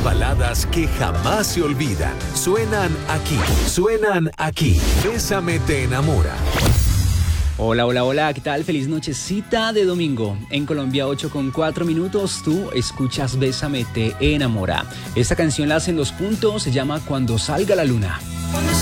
baladas que jamás se olvidan. Suenan aquí. Bésame te enamora. Hola, hola, hola, ¿qué tal? Feliz nochecita de domingo. En Colombia, 8:04, tú escuchas Bésame te enamora. Esta canción la hacen Los Puntos, se llama Cuando salga la luna.